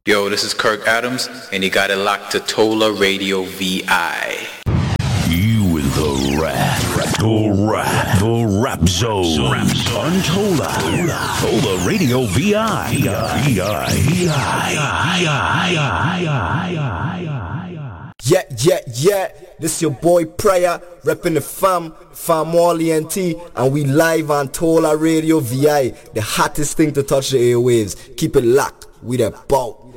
Yo, this is Kirk Adams, and you got it locked to Tola Radio VI. You in the rap zone. On Tola Radio VI. Yeah. This your boy Pryor, repping the fam Orient, and we live on Tola Radio VI, the hottest thing to touch the airwaves. Keep it locked. We that bout.